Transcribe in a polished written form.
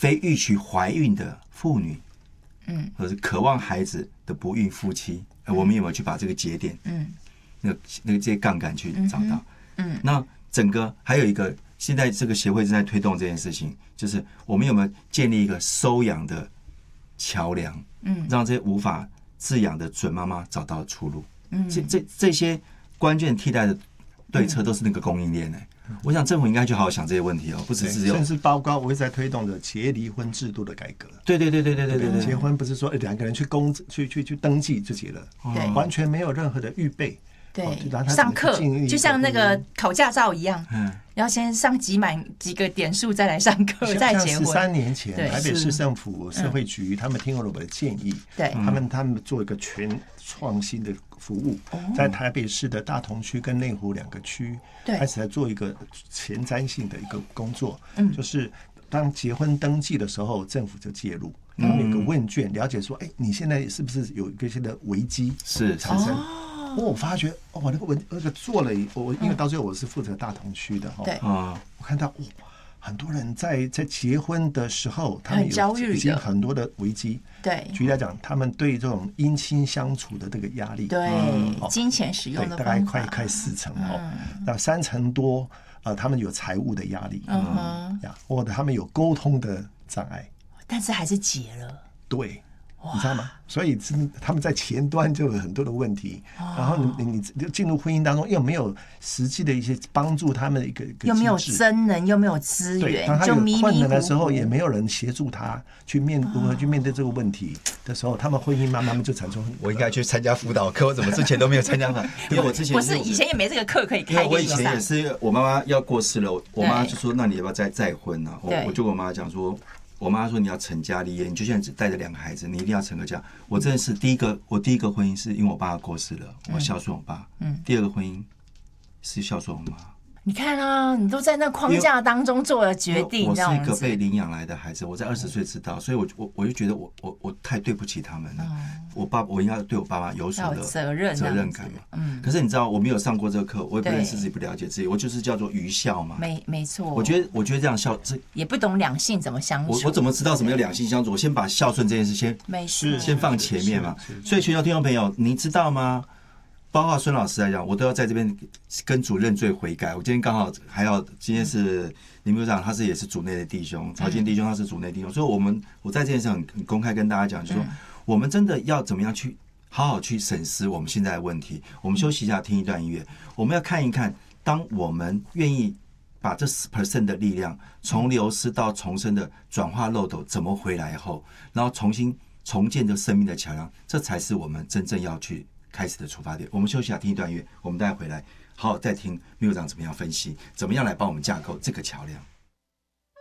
非预期怀孕的妇女，或者是渴望孩子的不孕夫妻，我们有没有去把这个节点，那个这些杠杆去找到？那整个还有一个，现在这个协会正在推动这件事情，就是我们有没有建立一个收养的桥梁，让这些无法自养的准妈妈找到出路。这些关键替代的对策都是那个供应链我想政府应该去好好想这些问题不只是甚至包括我一直在推动的企业离婚制度的改革。 对， 结婚不是说两个人去登记就结了，完全没有任何的预备。 对，上课就像那个考驾照一样，要先上几个点数再来上课，再结婚。 13年前，台北市政府社会局他们听了我的建议，他们做一个全创新的服务，在台北市的大同区跟内湖2个区开始来做一个前瞻性的一个工作，就是当结婚登记的时候，政府就介入，他们有个问卷了解说，你现在是不是有一些的危机产生？我发觉我那个做了，因为到最后我是负责大同区的我看到很多人在结婚的时候，他们已经很多的危机。对，举例来讲，他们对这种姻亲相处的这个压力， 对金钱使用的大概快40%那30%多他们有财务的压力，或者他们有沟通的障碍， 但是还是结了。 对。你知道吗？所以他们在前端就有很多的问题，然后你进入婚姻当中又没有实际的一些帮助他们的一个又没有真人，又没有资源， 当他有困难的时候，也没有人协助他如何去面对这个问题的时候，他们婚姻慢慢就产生。 我应该去参加辅导课，我怎么之前都没有参加呢？因为我之前不是以前也没这个课可以开。 我以前也是，我妈妈要过世了，我妈就说：“那你要不要再婚啊？”我就跟我妈讲说。我妈说你要成家立业，你就现在只带着2个孩子，你一定要成个家。我真的是我第一个婚姻是因为我爸过世了，我孝顺我爸。第二个婚姻是孝顺我妈。 你看啊，你都在那框架当中做了决定， 我是一个被领养来的孩子，我在20岁知道，所以我就觉得我太对不起他们了。我应该对我爸妈有所的责任感嘛。可是你知道，我没有上过这个课，我也不认识自己，不了解自己，我就是叫做愚孝嘛。 没错。我觉得这样也不懂两性怎么相处。 我怎么知道什么叫两性相处？我先把孝顺这件事先放前面嘛。所以全球听众朋友，你知道吗？包括孙老师来讲，我都要在这边跟主认罪悔改。我今天刚好今天是林部长，他也是主内的弟兄，曹健弟兄他是主内弟兄，所以我在这件事很公开跟大家讲，就是说我们真的要怎么样去好好去审视我们现在的问题。我们休息一下，听一段音乐，我们要看一看，当我们愿意把这10% 的力量从流失到重生的转化漏斗怎么回来后，然后重新重建这生命的桥梁，这才是我们真正要去开始的出发点。我们休息一下，听一段音乐，我们待会回来好好再听秘书长怎么样分析，怎么样来帮我们架构这个桥梁。